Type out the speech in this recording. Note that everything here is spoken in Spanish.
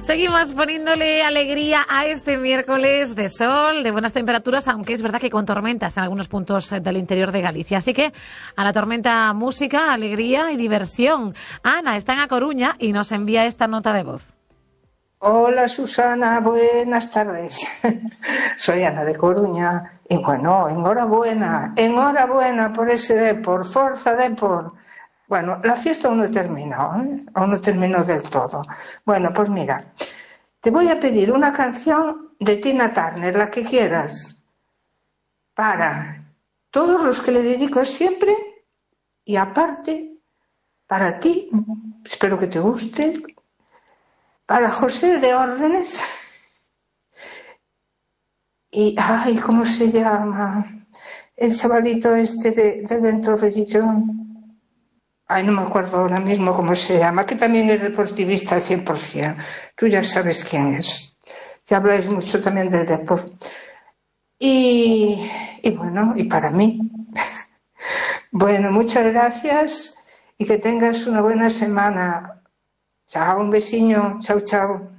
Seguimos poniéndole alegría a este miércoles de sol, de buenas temperaturas, aunque es verdad que con tormentas en algunos puntos del interior de Galicia. Así que a la tormenta, música, alegría y diversión. Ana está en A Coruña y nos envía esta nota de voz. Hola Susana, buenas tardes. Soy Ana de Coruña y bueno, enhorabuena por ese Depor, Forza Depor. Bueno, la fiesta aún no terminó, aún no terminó del todo. Bueno, pues mira, te voy a pedir una canción de Tina Turner, la que quieras, para todos los que le dedico siempre y aparte para ti, espero que te guste, para José de Órdenes y, ay, ¿cómo se llama? El chavalito este de Ventorrillo. Ay, no me acuerdo ahora mismo cómo se llama, que también es deportivista al 100%. Tú ya sabes quién es. Que habláis mucho también del deporte. Y bueno, y para mí. Bueno, muchas gracias y que tengas una buena semana. Chao, un besiño. Chao, chao.